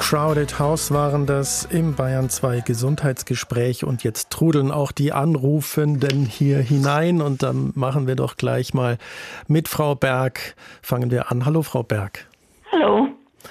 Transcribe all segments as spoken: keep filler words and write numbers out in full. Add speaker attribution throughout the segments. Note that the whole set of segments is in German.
Speaker 1: Crowded House waren das im Bayern zwei Gesundheitsgespräch und jetzt trudeln auch die Anrufenden hier hinein und dann machen wir doch gleich mal mit Frau Berg. Fangen wir an. Hallo Frau Berg.
Speaker 2: Hallo.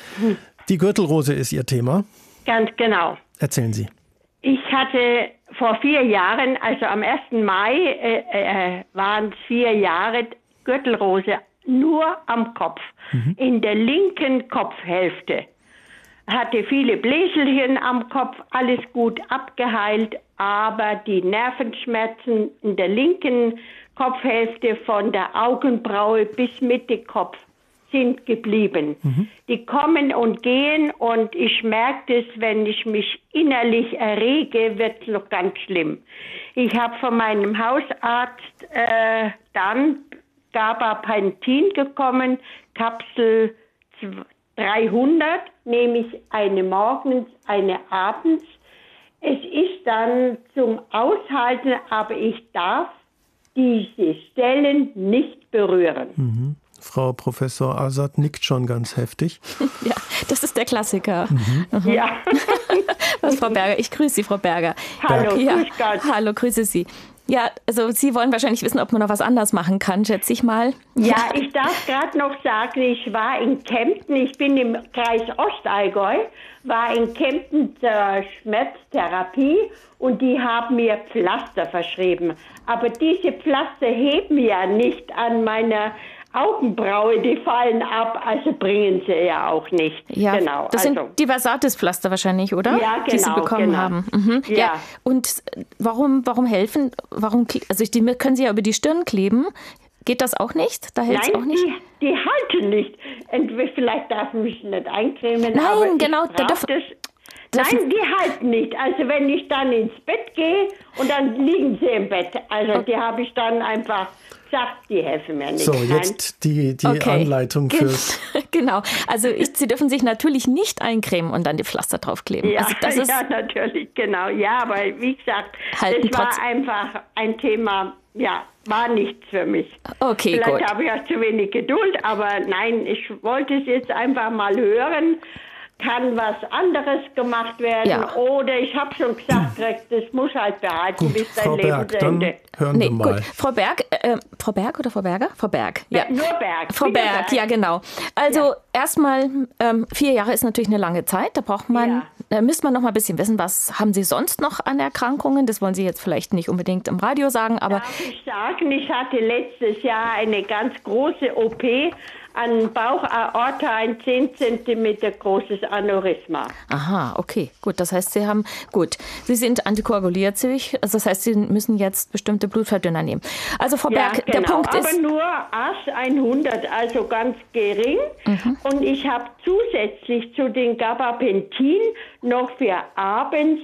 Speaker 1: Die Gürtelrose ist Ihr Thema.
Speaker 2: Ganz genau.
Speaker 1: Erzählen Sie.
Speaker 2: Ich hatte vor vier Jahren, also am ersten Mai, äh, äh, waren es vier Jahre Gürtelrose nur am Kopf, mhm. in der linken Kopfhälfte. Hatte viele Bläselchen am Kopf, alles gut abgeheilt, aber die Nervenschmerzen in der linken Kopfhälfte von der Augenbraue bis Mitte Kopf sind geblieben. Mhm. Die kommen und gehen und ich merke es, wenn ich mich innerlich errege, wird es noch ganz schlimm. Ich habe von meinem Hausarzt äh, dann Gabapentin bekommen, Kapsel dreihundert, nehme ich eine morgens, eine abends. Es ist dann zum Aushalten, aber ich darf diese Stellen nicht berühren.
Speaker 1: Mhm. Frau Professor Azad nickt schon ganz heftig.
Speaker 3: Ja, das ist der Klassiker.
Speaker 1: Mhm.
Speaker 3: Mhm.
Speaker 2: Ja.
Speaker 3: Was, Frau Berger? Ich grüße Sie, Frau Berger.
Speaker 2: Hallo,
Speaker 3: ja.
Speaker 2: grüß Gott.
Speaker 3: Hallo, grüße Sie. Ja, also Sie wollen wahrscheinlich wissen, ob man noch was anders machen kann, schätze ich mal.
Speaker 2: Ja, ich darf gerade noch sagen, ich war in Kempten, ich bin im Kreis Ostallgäu, war in Kempten zur Schmerztherapie und die haben mir Pflaster verschrieben. Aber diese Pflaster heben ja nicht an meiner Augenbraue, die fallen ab, also bringen sie ja auch nicht.
Speaker 3: Ja,
Speaker 2: genau.
Speaker 3: Das
Speaker 2: also.
Speaker 3: sind die Versatis-Pflaster wahrscheinlich, oder?
Speaker 2: Ja, genau.
Speaker 3: Die Sie bekommen
Speaker 2: genau.
Speaker 3: haben. Mhm.
Speaker 2: Ja.
Speaker 3: ja. Und warum, warum helfen? Warum, also die können Sie ja über die Stirn kleben. Geht das auch nicht? Da hält es auch nicht?
Speaker 2: Die, die halten nicht. Entweder vielleicht darf ich mich nicht eincremen.
Speaker 3: Nein,
Speaker 2: aber
Speaker 3: genau.
Speaker 2: Ich
Speaker 3: Da darf,
Speaker 2: das. Nein, die halten nicht. Also wenn ich dann ins Bett gehe und dann liegen sie im Bett. Also die habe ich dann einfach gesagt, die helfen mir nicht.
Speaker 1: So, jetzt die, die
Speaker 3: okay.
Speaker 1: Anleitung fürs...
Speaker 3: Genau. Also ich, Sie dürfen sich natürlich nicht eincremen und dann die Pflaster draufkleben.
Speaker 2: Ja,
Speaker 3: also das ist
Speaker 2: ja, natürlich, genau. Ja, aber wie gesagt,
Speaker 3: halten
Speaker 2: das war
Speaker 3: trotzdem.
Speaker 2: einfach ein Thema, ja, war nichts für mich.
Speaker 3: Okay,
Speaker 2: Vielleicht
Speaker 3: gut.
Speaker 2: habe ich auch zu wenig Geduld, aber nein, ich wollte es jetzt einfach mal hören. Kann was anderes gemacht werden
Speaker 3: Ja.
Speaker 2: oder ich habe schon gesagt, das muss halt behalten
Speaker 1: Gut,
Speaker 2: bis dein
Speaker 1: Frau Berg,
Speaker 2: Lebensende.
Speaker 1: dann hören
Speaker 3: Nee,
Speaker 1: wir mal.
Speaker 3: gut. Frau Berg, äh, Frau Berg oder Frau Berger? Frau Berg, ja.
Speaker 2: Ja, nur Berg.
Speaker 3: Frau
Speaker 2: Wieder
Speaker 3: Berg, ja genau. Also
Speaker 2: Ja.
Speaker 3: erstmal, ähm, vier Jahre ist natürlich eine lange Zeit. Da braucht man,
Speaker 2: Ja.
Speaker 3: da müsste man noch mal ein bisschen wissen, was haben Sie sonst noch an Erkrankungen? Das wollen Sie jetzt vielleicht nicht unbedingt im Radio sagen, aber...
Speaker 2: Darf ich sagen, ich hatte letztes Jahr eine ganz große O P an Bauchaorta, ein zehn Zentimeter großes Aneurysma.
Speaker 3: Aha, okay, gut. Das heißt, Sie haben, gut, Sie sind antikoaguliert, also das heißt, Sie müssen jetzt bestimmte Blutverdünner nehmen. Also Frau
Speaker 2: Ja,
Speaker 3: Berg,
Speaker 2: genau,
Speaker 3: der Punkt
Speaker 2: aber
Speaker 3: ist...
Speaker 2: nur A S hundert, also ganz gering. Mhm. Und ich habe zusätzlich zu den Gabapentin noch für abends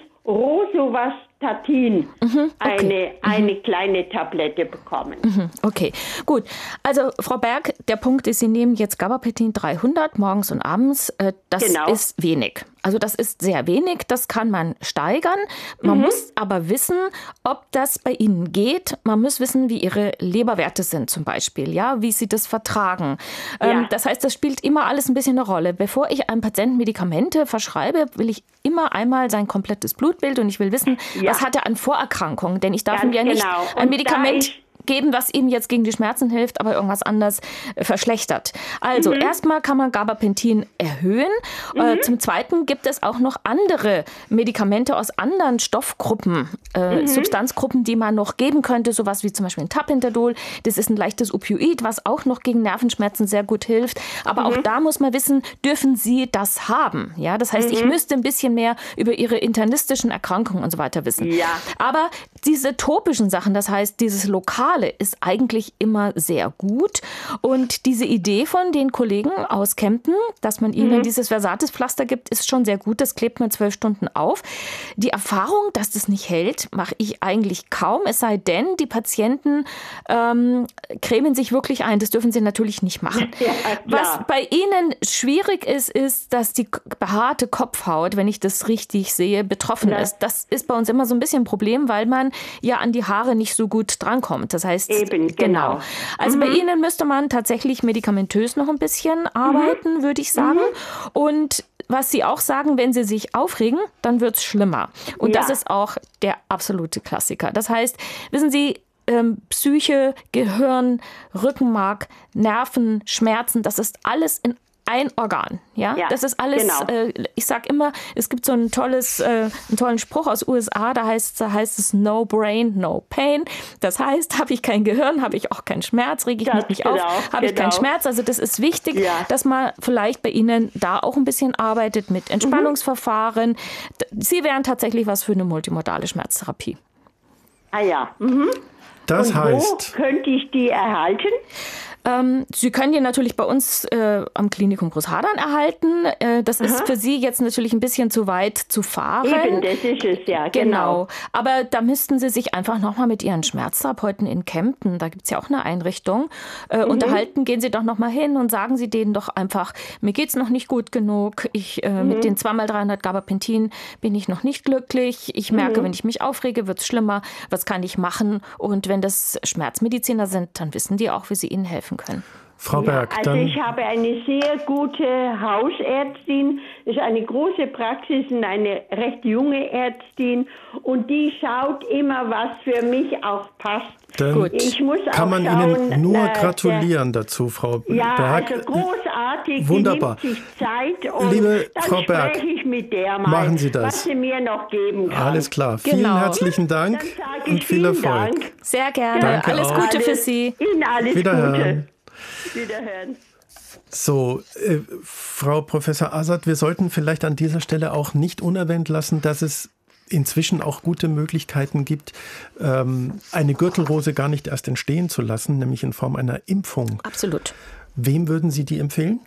Speaker 2: Rosuvastatin mhm, okay. eine, mhm. eine kleine Tablette bekommen.
Speaker 3: Mhm, okay, gut. Also Frau Berg, der Punkt ist, Sie nehmen jetzt Gabapentin dreihundert morgens und abends. Das
Speaker 2: genau.
Speaker 3: ist wenig. Also das ist sehr wenig, das kann man steigern. Man mhm. muss aber wissen, ob das bei Ihnen geht. Man muss wissen, wie Ihre Leberwerte sind zum Beispiel, ja, wie Sie das vertragen. Ja. Ähm, das heißt, das spielt immer alles ein bisschen eine Rolle. Bevor ich einem Patienten Medikamente verschreibe, will ich immer einmal sein komplettes Blutbild und ich will wissen, ja. was hat er an Vorerkrankungen. Denn ich darf
Speaker 2: Ganz
Speaker 3: ihm ja nicht
Speaker 2: genau.
Speaker 3: ein Medikament geben, was ihm jetzt gegen die Schmerzen hilft, aber irgendwas anders äh, verschlechtert. Also mhm. erstmal kann man Gabapentin erhöhen. Mhm. Äh, zum Zweiten gibt es auch noch andere Medikamente aus anderen Stoffgruppen, äh, mhm. Substanzgruppen, die man noch geben könnte, sowas wie zum Beispiel ein Tapentadol. Das ist ein leichtes Opioid, was auch noch gegen Nervenschmerzen sehr gut hilft. Aber mhm. auch da muss man wissen, dürfen Sie das haben? Ja, das heißt, mhm. ich müsste ein bisschen mehr über Ihre internistischen Erkrankungen und so weiter wissen.
Speaker 2: Ja.
Speaker 3: Aber diese topischen Sachen, das heißt, dieses Lokale ist eigentlich immer sehr gut. Und diese Idee von den Kollegen aus Kempten, dass man ihnen mhm. dieses Versatis-Pflaster gibt, ist schon sehr gut. Das klebt man zwölf Stunden auf. Die Erfahrung, dass das nicht hält, mache ich eigentlich kaum. Es sei denn, die Patienten ähm, cremen sich wirklich ein. Das dürfen sie natürlich nicht machen.
Speaker 2: Ja,
Speaker 3: was bei ihnen schwierig ist, ist, dass die behaarte Kopfhaut, wenn ich das richtig sehe, betroffen ja. ist. Das ist bei uns immer so ein bisschen ein Problem, weil man ja an die Haare nicht so gut drankommt. Das heißt,
Speaker 2: Eben,
Speaker 3: genau.
Speaker 2: genau.
Speaker 3: Also
Speaker 2: mhm.
Speaker 3: bei Ihnen müsste man tatsächlich medikamentös noch ein bisschen arbeiten, mhm. würde ich sagen. Mhm. Und was Sie auch sagen, wenn Sie sich aufregen, dann wird es schlimmer. Und
Speaker 2: Ja.
Speaker 3: das ist auch der absolute Klassiker. Das heißt, wissen Sie, ähm, Psyche, Gehirn, Rückenmark, Nerven, Schmerzen, das ist alles in ein Organ, ja?
Speaker 2: Ja,
Speaker 3: Das ist alles,
Speaker 2: genau.
Speaker 3: äh, ich sag immer, es gibt so ein tolles, äh, einen tollen Spruch aus U S A, da heißt, da heißt es no brain, no pain. Das heißt, habe ich kein Gehirn, habe ich auch keinen Schmerz, rege ich
Speaker 2: Das
Speaker 3: mich nicht
Speaker 2: genau,
Speaker 3: auf, habe ich keinen
Speaker 2: genau.
Speaker 3: Schmerz. Also das ist wichtig,
Speaker 2: Ja.
Speaker 3: dass man vielleicht bei Ihnen da auch ein bisschen arbeitet mit Entspannungsverfahren. D- Sie wären tatsächlich was für eine multimodale Schmerztherapie.
Speaker 2: Ah ja. Mhm.
Speaker 1: Das
Speaker 2: Und
Speaker 1: heißt,
Speaker 2: wo könnte ich die erhalten?
Speaker 3: Ähm, Sie können die natürlich bei uns äh, am Klinikum Großhadern erhalten. Äh, das ist für Sie jetzt natürlich ein bisschen zu weit zu fahren.
Speaker 2: Eben, das ist es ja, genau.
Speaker 3: Genau. Aber da müssten Sie sich einfach nochmal mit Ihren Schmerztherapeuten in Kempten, da gibt es ja auch eine Einrichtung, äh,
Speaker 2: Mhm.
Speaker 3: unterhalten. Gehen Sie doch nochmal hin und sagen Sie denen doch einfach, mir geht es noch nicht gut genug. Ich, äh,
Speaker 2: Mhm.
Speaker 3: Mit den zwei mal dreihundert Gabapentin bin ich noch nicht glücklich. Ich merke,
Speaker 2: Mhm.
Speaker 3: wenn ich mich aufrege, wird es schlimmer. Was kann ich machen? Und wenn das Schmerzmediziner sind, dann wissen die auch, wie sie Ihnen helfen können.
Speaker 1: Frau Berg,
Speaker 2: Also
Speaker 1: dann
Speaker 2: ich habe eine sehr gute Hausärztin, das ist eine große Praxis und eine recht junge Ärztin und die schaut immer, was für mich auch passt.
Speaker 1: Dann
Speaker 3: Gut.
Speaker 2: Ich muss auch
Speaker 1: kann man
Speaker 2: schauen,
Speaker 1: Ihnen nur
Speaker 2: äh,
Speaker 1: gratulieren dazu, Frau
Speaker 2: Der, ja,
Speaker 1: Berg.
Speaker 2: also großartig,
Speaker 1: Wunderbar.
Speaker 2: die nimmt sich Zeit und
Speaker 1: Liebe
Speaker 2: dann
Speaker 1: Frau Berg,
Speaker 2: spreche ich mit der mal,
Speaker 1: machen Sie das.
Speaker 2: was sie mir noch geben kann.
Speaker 1: Alles klar. Vielen
Speaker 3: Genau.
Speaker 1: herzlichen Dank
Speaker 2: Dann sage ich
Speaker 1: und viel
Speaker 2: vielen
Speaker 1: Erfolg.
Speaker 2: Dank.
Speaker 3: Sehr gerne.
Speaker 1: Danke
Speaker 3: Alles
Speaker 1: auch.
Speaker 3: Gute für Sie.
Speaker 2: Ihnen alles
Speaker 1: Wiederhören.
Speaker 2: Gute. Wiederhören.
Speaker 1: So, äh, Frau Professor Azad, wir sollten vielleicht an dieser Stelle auch nicht unerwähnt lassen, dass es inzwischen auch gute Möglichkeiten gibt, ähm, eine Gürtelrose gar nicht erst entstehen zu lassen, nämlich in Form einer Impfung.
Speaker 3: Absolut.
Speaker 1: Wem würden Sie die empfehlen?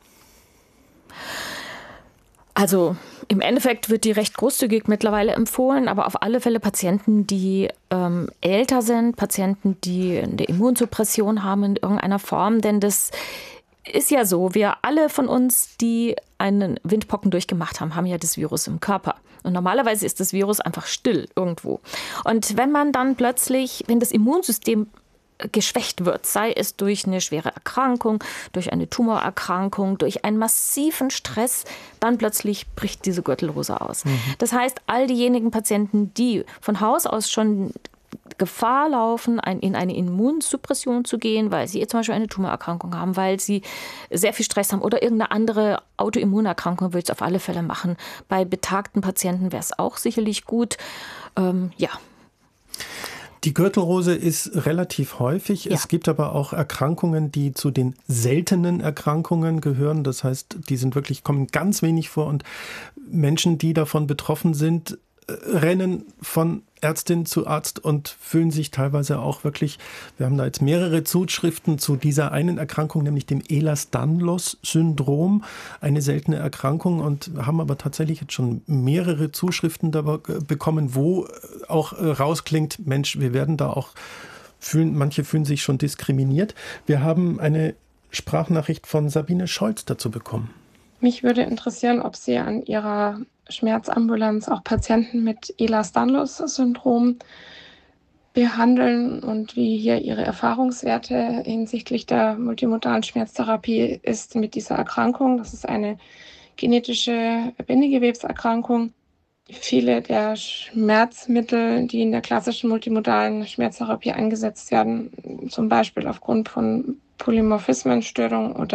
Speaker 3: Also im Endeffekt wird die recht großzügig mittlerweile empfohlen, aber auf alle Fälle Patienten, die ähm, älter sind, Patienten, die eine Immunsuppression haben in irgendeiner Form, denn das ist ja so, wir alle von uns, die einen Windpocken durchgemacht haben, haben ja das Virus im Körper. Und normalerweise ist das Virus einfach still irgendwo. Und wenn man dann plötzlich, wenn das Immunsystem geschwächt wird, sei es durch eine schwere Erkrankung, durch eine Tumorerkrankung, durch einen massiven Stress, dann plötzlich bricht diese Gürtelrose aus. Mhm. Das heißt, all diejenigen Patienten, die von Haus aus schon Gefahr laufen, in eine Immunsuppression zu gehen, weil sie zum Beispiel eine Tumorerkrankung haben, weil sie sehr viel Stress haben oder irgendeine andere Autoimmunerkrankung, würde ich es auf alle Fälle machen. Bei betagten Patienten wäre es auch sicherlich gut. Ähm, ja.
Speaker 1: Die Gürtelrose ist relativ häufig.
Speaker 3: Ja.
Speaker 1: Es gibt aber auch Erkrankungen, die zu den seltenen Erkrankungen gehören. Das heißt, die sind wirklich, kommen ganz wenig vor und Menschen, die davon betroffen sind, rennen von Ärztin zu Arzt und fühlen sich teilweise auch wirklich, wir haben da jetzt mehrere Zuschriften zu dieser einen Erkrankung, nämlich dem Ehlers-Danlos-Syndrom, eine seltene Erkrankung, und haben aber tatsächlich jetzt schon mehrere Zuschriften da bekommen, wo auch rausklingt, Mensch, wir werden da auch fühlen, manche fühlen sich schon diskriminiert. Wir haben eine Sprachnachricht von Sabine Scholz dazu bekommen.
Speaker 4: Mich würde interessieren, ob Sie an Ihrer Schmerzambulanz auch Patienten mit Ehlers-Danlos-Syndrom behandeln und wie hier Ihre Erfahrungswerte hinsichtlich der multimodalen Schmerztherapie ist mit dieser Erkrankung. Das ist eine genetische Bindegewebserkrankung. Viele der Schmerzmittel, die in der klassischen multimodalen Schmerztherapie eingesetzt werden, zum Beispiel aufgrund von Polymorphismenstörungen oder